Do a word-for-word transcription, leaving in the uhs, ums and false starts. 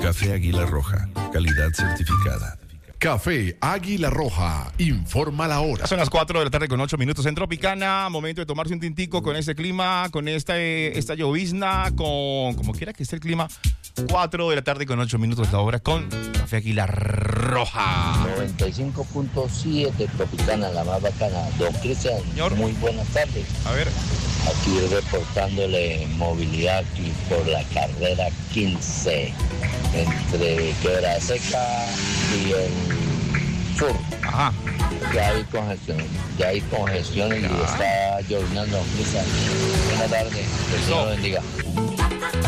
Café Águila Roja, calidad certificada. Café Águila Roja, informa la hora. Son las cuatro de la tarde con ocho minutos en Tropicana. Momento de tomarse un tintico con este clima, con esta, esta llovizna, con como quiera que esté el clima. cuatro de la tarde con ocho minutos la hora con Café Águila Roja. noventa y cinco punto siete Tropicana, la más bacana. Don Cristian, muy buenas tardes. A ver. Aquí reportándole movilidad aquí por la carrera quince entre Quebra Seca y el sur. Ajá. Ya hay congestión, ya hay congestión y está lloviendo. Cristian, buenas tardes, que Dios lo bendiga.